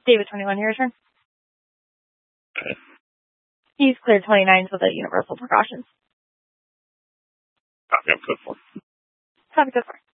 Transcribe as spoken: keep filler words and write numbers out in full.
David, twenty-one, your turn. Okay. He's cleared twenty-nines with a universal precautions. Copy, I'm good for. Copy, good for.